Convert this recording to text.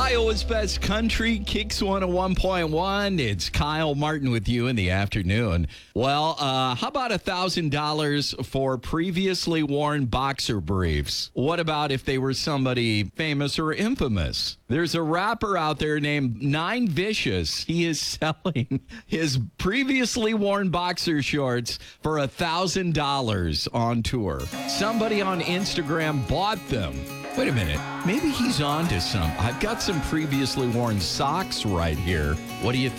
Iowa's best country, Kicks 101.1. It's Kyle Martin with you in the afternoon. Well, how about $1,000 for previously worn boxer briefs? What about if they were somebody famous or infamous? There's a rapper out there named Nine Vicious. He is selling his previously worn boxer shorts for $1,000 on tour. Somebody on Instagram bought them. Wait a minute. Maybe he's on to some. I've got some previously worn socks right here. What do you think?